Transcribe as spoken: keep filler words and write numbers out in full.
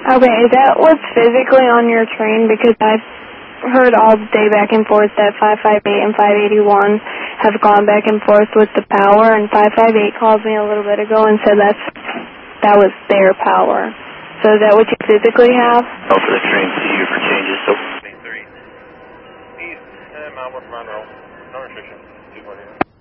Okay, that was physically on your train because I've heard all day back and forth that five five eight and five eighty-one have gone back and forth with the power, and five five eight called me a little bit ago and said that's that was their power. So is that what you physically have? Oh, for the train C U for changes. So three. East, uh, Mount Monroe. No restriction. two forty.